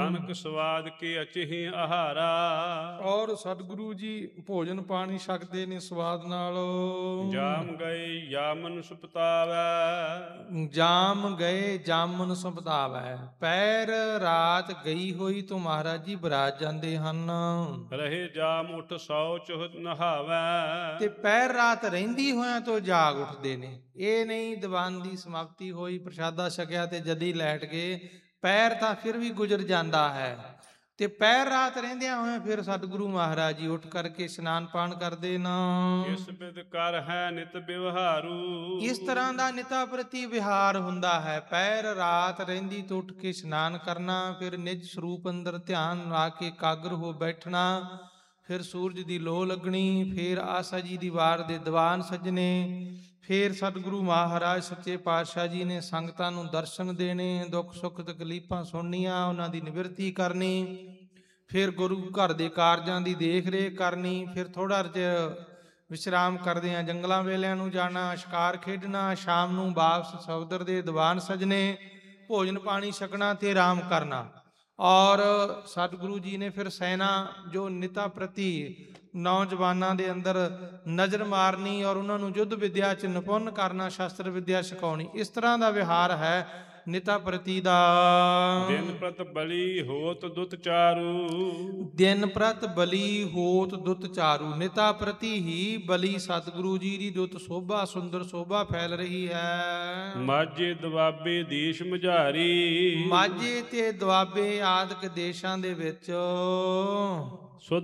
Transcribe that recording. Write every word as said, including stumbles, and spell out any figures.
ਨਾਨਕ ਸਵਾਦ ਕੀ ਅਚਹਿ ਆਹਾਰਾ। ਔਰ ਸਤਿਗੁਰੂ ਜੀ ਭੋਜਨ ਪਾਣੀ ਛਕਦੇ ਨੇ ਸਵਾਦ ਨਾਲ। ਜਾਮ ਗਏ ਜਾਮਨ ਸੁਪਤਾਵੈ। ਜਾਮ ਗਏ ਜਾਮਨ ਸੁਪਤਾਵੈ। ਪੈਰ ਰਾਤ ਗਈ ਹੋਈ ਤੋਂ ਮਹਾਰਾਜ ਜੀ ਬਰਾਤ ਜਾਂਦੇ ਹਨ। ਰਹੇ ਜਾਮ ਉਠ ਸੌ ਚੁਹਤ ਨਹਾਵੈ। ਤੇ ਪੈਰ ਰਾਤ ਰਹਿੰਦੀ ਹੋਇਆਂ ਤੋਂ ਜਾਗ ਉੱਠਦੇ ਨੇ। ਇਹ ਨਹੀਂ ਦੀਵਾਨ ਦੀ ਸਮਾਪਤੀ ਹੋਈ, ਪ੍ਰਸ਼ਾਦਾ ਛਕਿਆ ਤੇ ਜਦੀ ਲੈਟ ਗਏ, ਪੈਰ ਤਾਂ ਫਿਰ ਵੀ ਗੁਜ਼ਰ ਜਾਂਦਾ ਹੈ। ਤੇ ਪੈਰ ਰਾਤ ਰਹਿੰਦਿਆਂ ਹੋਇਆਂ ਫਿਰ ਸਤਿਗੁਰੂ ਮਹਾਰਾਜ ਜੀ ਉੱਠ ਕਰਕੇ ਇਸ਼ਨਾਨ ਪਾਣ ਕਰਦੇ ਨਾ। ਇਸ ਬਿਦ ਕਰ ਹੈ ਨਿਤ ਵਿਵਹਾਰੂ। ਇਸ ਤਰ੍ਹਾਂ ਦਾ ਨਿਤਾ ਪ੍ਰਤੀ ਵਿਹਾਰ ਹੁੰਦਾ ਹੈ। ਪੈਰ ਰਾਤ ਰਹਿੰਦੀ ਤੋਂ ਉੱਠ ਕੇ ਇਸ਼ਨਾਨ ਕਰਨਾ, ਫਿਰ ਨਿਜ ਸਰੂਪ ਅੰਦਰ ਧਿਆਨ ਲਾ ਕੇ ਇਕਾਗਰ ਹੋ ਬੈਠਣਾ, ਫਿਰ ਸੂਰਜ ਦੀ ਲੋ ਲੱਗਣੀ, ਫਿਰ ਆਸਾ ਜੀ ਦੀ ਵਾਰ ਦੇ ਦੀਵਾਨ ਸਜਣੇ, ਫਿਰ ਸਤਿਗੁਰੂ ਮਹਾਰਾਜ ਸੱਚੇ ਪਾਤਸ਼ਾਹ ਜੀ ਨੇ ਸੰਗਤਾਂ ਨੂੰ ਦਰਸ਼ਨ ਦੇਣੇ, ਦੁੱਖ ਸੁੱਖ ਤਕਲੀਫਾਂ ਸੁਣਨੀਆਂ, ਉਹਨਾਂ ਦੀ ਨਿਵਰਤੀ ਕਰਨੀ, ਫਿਰ ਗੁਰੂ ਘਰ ਦੇ ਕਾਰਜਾਂ ਦੀ ਦੇਖ ਰੇਖ ਕਰਨੀ, ਫਿਰ ਥੋੜ੍ਹਾ ਜਿਹਾ ਵਿਸ਼ਰਾਮ ਕਰਦੇ ਆ ਜੰਗਲਾਂ ਵੇਲਿਆਂ ਨੂੰ ਜਾਣਾ, ਸ਼ਿਕਾਰ ਖੇਡਣਾ, ਸ਼ਾਮ ਨੂੰ ਵਾਪਸ ਸੌਦਰ ਦੇ ਦੀਵਾਨ ਸਜਣੇ, ਭੋਜਨ ਪਾਣੀ ਛਕਣਾ ਤੇ ਆਰਾਮ ਕਰਨਾ। ਔਰ ਸਤਿਗੁਰੂ ਜੀ ਨੇ ਫਿਰ ਸੈਨਾ ਜੋ ਨਿਤਾ ਪ੍ਰਤੀ ਨੌਜਵਾਨਾਂ ਦੇ ਅੰਦਰ ਨਜ਼ਰ ਮਾਰਨੀ ਔਰ ਉਹਨਾਂ ਨੂੰ ਯੁੱਧ ਵਿਦਿਆ 'ਚ ਨਿਪੁੰਨ ਕਰਨਾ, ਸ਼ਸਤਰ ਵਿਦਿਆ ਸਿਖਾਉਣੀ। ਇਸ ਤਰ੍ਹਾਂ ਦਾ ਵਿਹਾਰ ਹੈ ਨਿਤਾ ਪ੍ਰਤੀ ਦਾ। ਦਿਨ ਪ੍ਰਤ ਬਲੀ ਹੋਤ ਦੁਤ ਚਾਰੂ। ਦਿਨ ਪ੍ਰਤ ਬਲੀ ਹੋਤ ਦੁੱਤ ਚਾਰੂ। ਨਿਤਾ ਪ੍ਰਤੀ ਹੀ ਬਲੀ ਸਤਿਗੁਰੂ ਜੀ ਦੀ ਦੁੱਤ ਸੋਭਾ, ਸੁੰਦਰ ਸੋਭਾ ਫੈਲ ਰਹੀ ਹੈ। ਮਾਝੇ ਦੁਆਬੇ ਦੇਸ਼ ਮਝਾਰੀ। ਮਾਝੇ ਤੇ ਦੁਆਬੇ ਆਦਿਕ ਦੇਸ਼ਾਂ ਦੇ ਵਿੱਚ